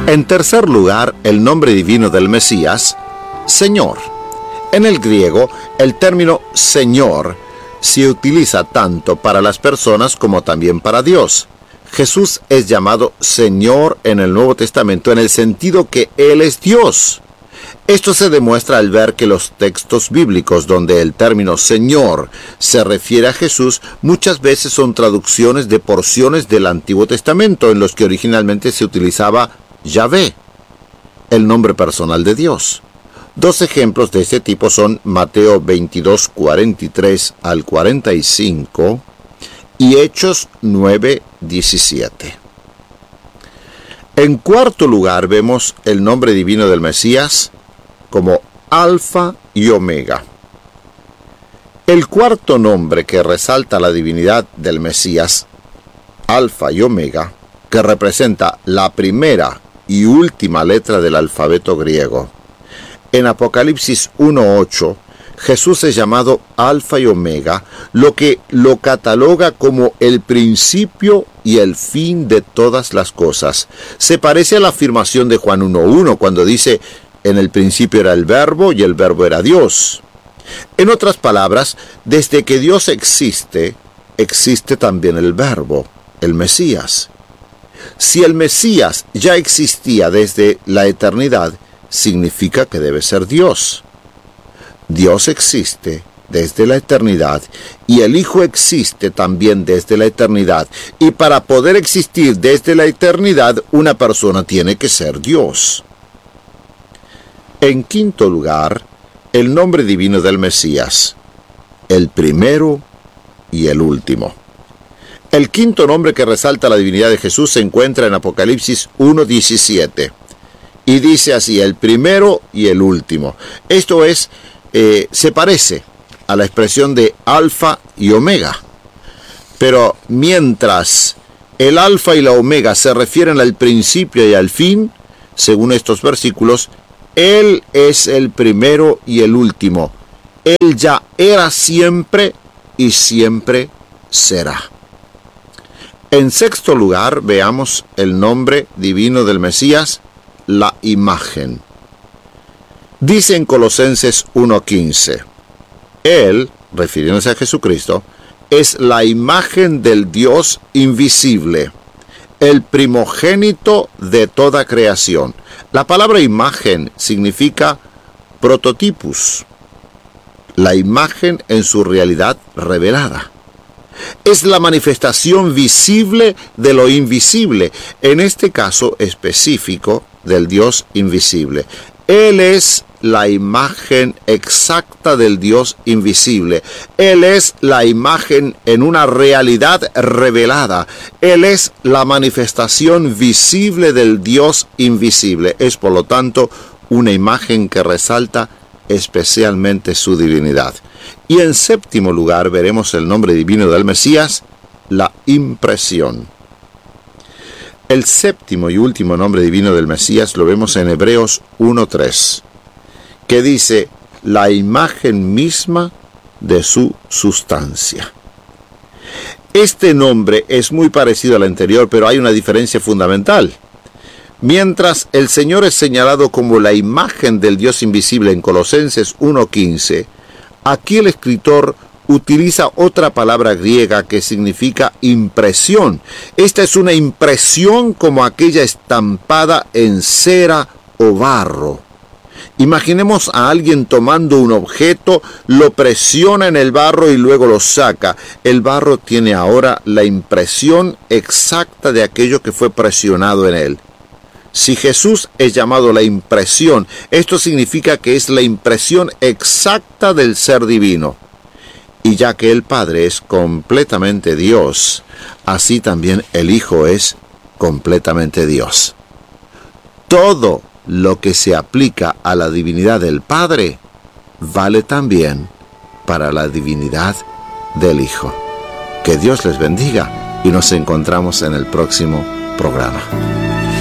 En tercer lugar, el nombre divino del Mesías, Señor. En el griego, el término Señor se utiliza tanto para las personas como también para Dios. Jesús es llamado Señor en el Nuevo Testamento en el sentido que Él es Dios. Esto se demuestra al ver que los textos bíblicos donde el término Señor se refiere a Jesús muchas veces son traducciones de porciones del Antiguo Testamento en los que originalmente se utilizaba Yahvé, el nombre personal de Dios. Dos ejemplos de este tipo son Mateo 22, 43 al 45 y Hechos 9, 17. En cuarto lugar vemos el nombre divino del Mesías como Alfa y Omega. El cuarto nombre que resalta la divinidad del Mesías, Alfa y Omega, que representa la primera y última letra del alfabeto griego. En Apocalipsis 1:8, Jesús es llamado Alfa y Omega, lo que lo cataloga como el principio y el fin de todas las cosas. Se parece a la afirmación de Juan 1:1 cuando dice: en el principio era el Verbo y el Verbo era Dios. En otras palabras, desde que Dios existe, existe también el Verbo, el Mesías. Si el Mesías ya existía desde la eternidad, significa que debe ser Dios. Dios existe desde la eternidad y el Hijo existe también desde la eternidad. Y para poder existir desde la eternidad, una persona tiene que ser Dios. En quinto lugar, el nombre divino del Mesías, el primero y el último. El quinto nombre que resalta la divinidad de Jesús se encuentra en Apocalipsis 1:17. Y dice así: el primero y el último. Esto es, se parece a la expresión de Alfa y Omega. Pero mientras el Alfa y la Omega se refieren al principio y al fin, según estos versículos, Él es el primero y el último. Él ya era siempre y siempre será. En sexto lugar, veamos el nombre divino del Mesías, la imagen. Dice en Colosenses 1:15, Él, refiriéndose a Jesucristo, es la imagen del Dios invisible, el primogénito de toda creación. La palabra imagen significa prototipus, la imagen en su realidad revelada. Es la manifestación visible de lo invisible, en este caso específico del Dios invisible. Él es la imagen exacta del Dios invisible. Él es la imagen en una realidad revelada. Él es la manifestación visible del Dios invisible. Es, por lo tanto, una imagen que resalta especialmente su divinidad. Y en séptimo lugar veremos el nombre divino del Mesías, la impresión. El séptimo y último nombre divino del Mesías lo vemos en Hebreos 1:3, que dice: la imagen misma de su sustancia. Este nombre es muy parecido al anterior, pero hay una diferencia fundamental. Mientras el Señor es señalado como la imagen del Dios invisible en Colosenses 1:15, aquí el escritor utiliza otra palabra griega que significa impresión. Esta es una impresión como aquella estampada en cera o barro. Imaginemos a alguien tomando un objeto, lo presiona en el barro y luego lo saca. El barro tiene ahora la impresión exacta de aquello que fue presionado en él. Si Jesús es llamado la impresión, esto significa que es la impresión exacta del ser divino. Y ya que el Padre es completamente Dios, así también el Hijo es completamente Dios. Todo lo que se aplica a la divinidad del Padre vale también para la divinidad del Hijo. Que Dios les bendiga y nos encontramos en el próximo programa.